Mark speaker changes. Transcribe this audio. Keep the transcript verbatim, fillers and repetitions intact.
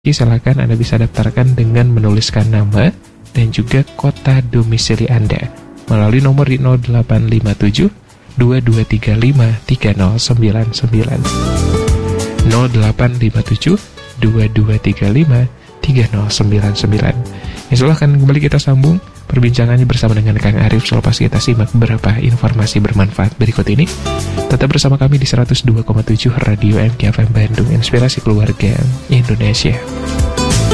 Speaker 1: silakan Anda bisa daftarkan dengan menuliskan nama dan juga kota domisili Anda melalui nomor di nol delapan lima tujuh dua dua tiga lima tiga nol sembilan sembilan nol delapan lima tujuh dua dua tiga lima tiga nol sembilan sembilan. Insyaallah akan kembali kita sambung perbincangannya bersama dengan Kang Arif selepas kita simak beberapa informasi bermanfaat berikut ini. Tetap bersama kami di seratus dua koma tujuh Radio M K F M Bandung, Inspirasi Keluarga Indonesia.